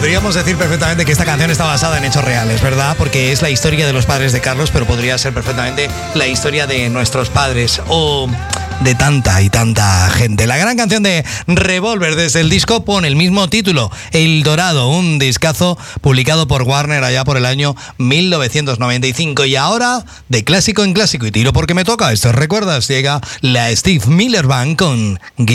Podríamos decir perfectamente que esta canción está basada en hechos reales, ¿verdad? Porque es la historia de los padres de Carlos, pero podría ser perfectamente la historia de nuestros padres o de tanta y tanta gente. La gran canción de Revolver desde el disco pone el mismo título, El Dorado, un discazo publicado por Warner allá por el año 1995. Y ahora, de clásico en clásico y tiro porque me toca, esto recuerdas, llega la Steve Miller Band con